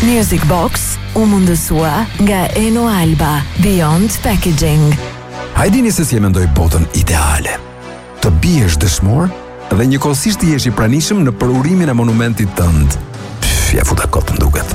Music Box u mundësua nga Eno Alba, Beyond Packaging. Hajdini se si e mendoj botën ideale. Të biesh dëshmor dhe njëkohësisht të jesh i pranishëm në përurimin e monumentit tënd. Ja futa kot më duket.